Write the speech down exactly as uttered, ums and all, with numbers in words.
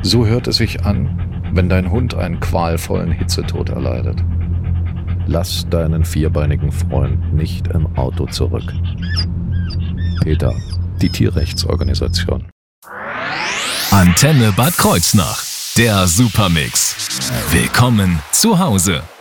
So hört es sich an, wenn dein Hund einen qualvollen Hitzetod erleidet. Lass deinen vierbeinigen Freund nicht im Auto zurück. PETA, die Tierrechtsorganisation. Antenne Bad Kreuznach, der Supermix. Willkommen zu Hause.